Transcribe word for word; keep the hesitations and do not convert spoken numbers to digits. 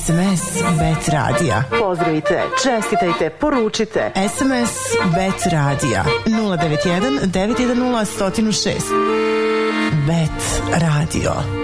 S M S Bet Radija. Pozdravite, čestitajte, poručite. S M S Bet Radija nula devet jedan devet jedan nula jedan nula šest. Bet Radio.